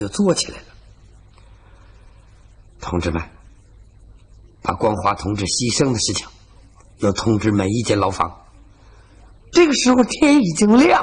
就坐起来了。同志们，把光华同志牺牲的事情要通知每一间牢房。这个时候天已经亮。